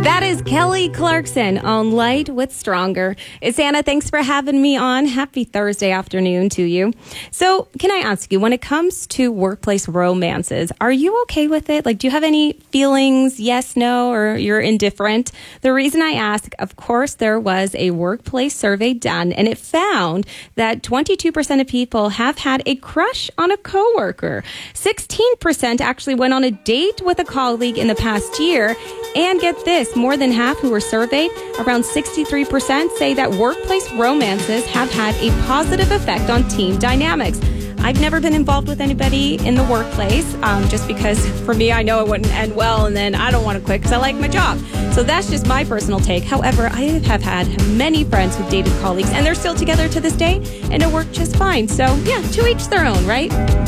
That is Kelly Clarkson on Light with Stronger. It's Anna. Thanks for having me on. Happy Thursday afternoon to you. So can I ask you, when it comes to workplace romances, are you okay with it? Like, do you have any feelings, yes, no, or you're indifferent? The reason I ask, of course, there was a workplace survey done, and it found that 22% of people have had a crush on a coworker. 16% actually went on a date with a colleague in the past year. And get this, more than half who were surveyed, around 63%, say that workplace romances have had a positive effect on team dynamics. I've never been involved with anybody in the workplace, just because for me, I know it wouldn't end well, and then I don't want to quit because I like my job. So that's just my personal take. However, I have had many friends who've dated colleagues, and they're still together to this day, and it worked just fine. So yeah, to each their own, right?